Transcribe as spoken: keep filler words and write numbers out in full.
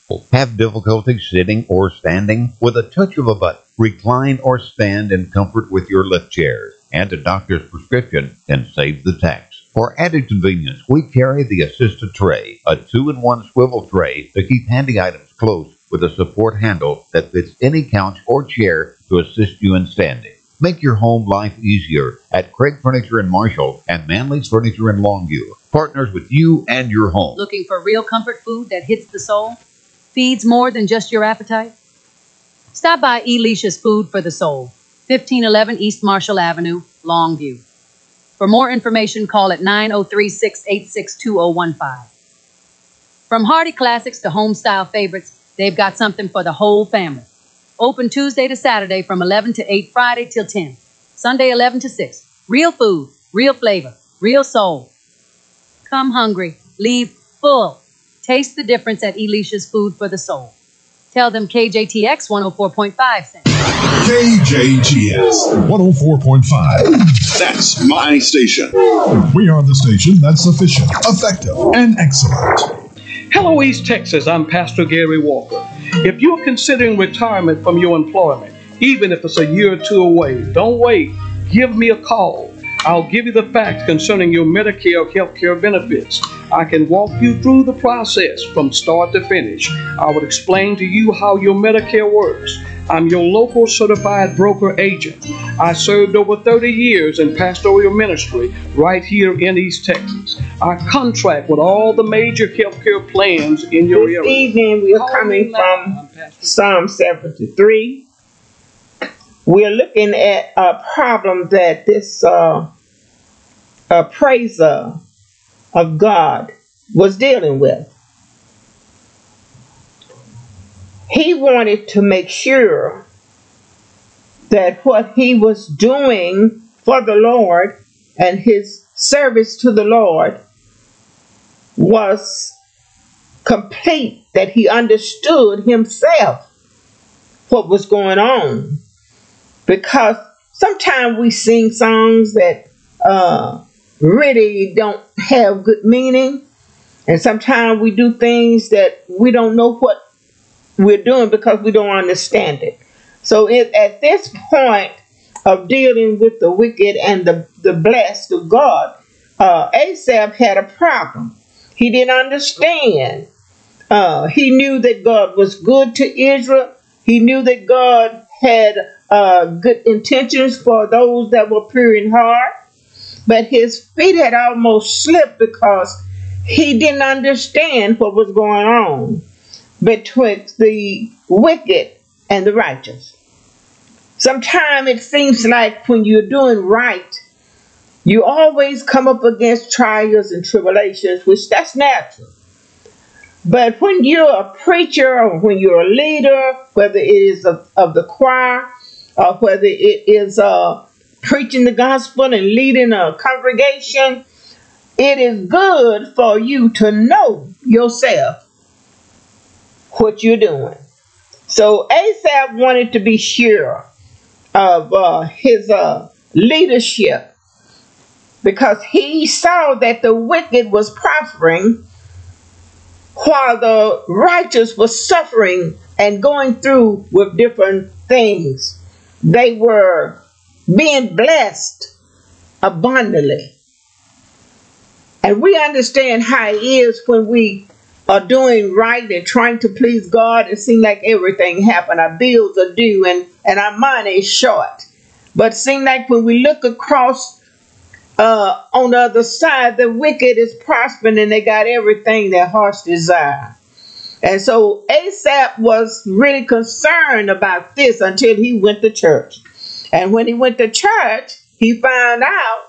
Have difficulty sitting or standing? With a touch of a button, recline or stand in comfort with your lift chairs. And a doctor's prescription and save the tax. For added convenience, we carry the Assistant Tray, a two-in-one swivel tray to keep handy items close with a support handle that fits any couch or chair to assist you in standing. Make your home life easier at Craig Furniture in Marshall and Manley's Furniture in Longview. Partners with you and your home. Looking for real comfort food that hits the soul? Feeds more than just your appetite? Stop by Elisha's Food for the Soul, fifteen eleven East Marshall Avenue, Longview. For more information, call at nine oh three, six eight six, two oh one five. From hearty classics to home-style favorites, they've got something for the whole family. Open Tuesday to Saturday from eleven to eight, Friday till ten. Sunday eleven to six. Real food, real flavor, real soul. Come hungry, leave full. Taste the difference at Elisha's Food for the Soul. Tell them K J T X one oh four point five sent you. K J T S one oh four point five. That's my station. We are the station that's efficient, effective, and excellent. Hello, East Texas. I'm Pastor Gary Walker. If you're considering retirement from your employment, even if it's a year or two away, don't wait. Give me a call. I'll give you the facts concerning your Medicare health care benefits. I can walk you through the process from start to finish. I will explain to you how your Medicare works. I'm your local certified broker agent. I served over thirty years in pastoral ministry right here in East Texas. I contract with all the major healthcare plans in your area. This evening we are coming from Psalm seventy-three. We're looking at a problem that this uh, uh, praiser of God was dealing with. He wanted to make sure that what he was doing for the Lord and his service to the Lord was complete, that he understood himself what was going on. Because sometimes we sing songs that uh, really don't have good meaning. And sometimes we do things that we don't know what we're doing because we don't understand it. So it, at this point of dealing with the wicked and the, the blessed of God, uh, Asaph had a problem. He didn't understand. Uh, he knew that God was good to Israel. He knew that God had uh, good intentions for those that were pure in heart. But his feet had almost slipped because he didn't understand what was going on betwixt the wicked and the righteous. Sometimes it seems like when you're doing right, you always come up against trials and tribulations, which that's natural. But when you're a preacher or when you're a leader, whether it is of, of the choir or whether it is uh, preaching the gospel and leading a congregation, it is good for you to know yourself what you're doing. So Asaph wanted to be sure of uh, his uh, leadership because he saw that the wicked was prospering while the righteous was suffering and going through with different things. They were being blessed abundantly. And we understand how it is when we are doing right and trying to please God. It seems like everything happened. Our bills are due and, and our money is short. But it seems like when we look across uh, on the other side, the wicked is prospering and they got everything their hearts desire. And so Asaph was really concerned about this until he went to church. And when he went to church, he found out